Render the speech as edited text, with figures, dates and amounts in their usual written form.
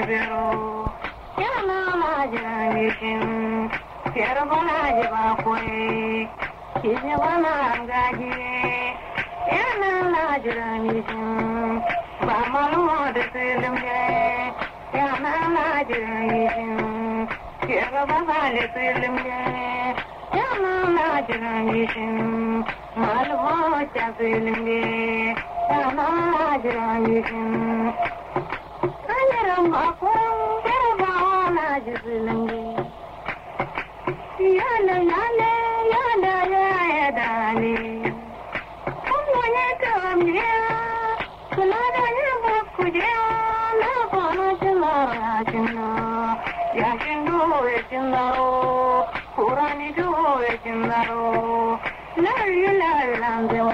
Yana na jiramishin, fiyar bana ji bakwai, kiji bana gaji. Yana na jiramishin, ba maluwa da tsirin ya. Yana na jiramishin, fiyar bana da tsirin ya. Yana na jiramishin, maluwa da tsirin ya. Yana na jiramishin. Makon jarabawa na jizilange yana yale yana ya dale kuma ya kambiya kula da yin bakuje na kwana jina jina ya shindo ya jinaro kurani jo ya jinaro lari lari lanzewa